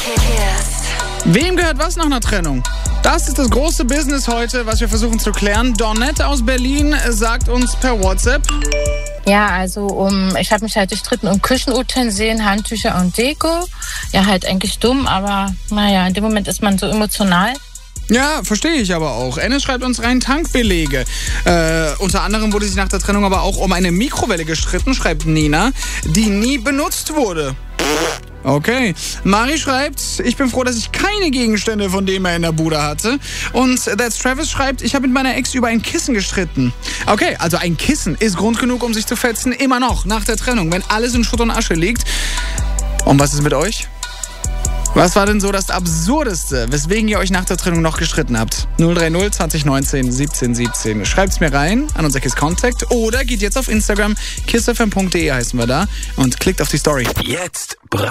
Wem gehört was nach einer Trennung? Das ist das große Business heute, was wir versuchen zu klären. Donette aus Berlin sagt uns per WhatsApp. Ja, also ich habe mich halt gestritten um Küchenutensilien, Handtücher und Deko. Ja, halt eigentlich dumm, aber naja, in dem Moment ist man so emotional. Ja, verstehe ich aber auch. Ennis schreibt uns rein Tankbelege. Unter anderem wurde sich nach der Trennung aber auch um eine Mikrowelle gestritten, schreibt Nina, die nie benutzt wurde. Okay. Mari schreibt, ich bin froh, dass ich keine Gegenstände von dem er in der Bude hatte. Und That's Travis schreibt, ich habe mit meiner Ex über ein Kissen gestritten. Okay, also ein Kissen ist Grund genug, um sich zu fetzen, immer noch, nach der Trennung, wenn alles in Schutt und Asche liegt. Und was ist mit euch? Was war denn so das Absurdeste, weswegen ihr euch nach der Trennung noch gestritten habt? 030 2019 1717. Schreibt's mir rein an unser KISS Contact oder geht jetzt auf Instagram, kissfm.de heißen wir da und klickt auf die Story. Jetzt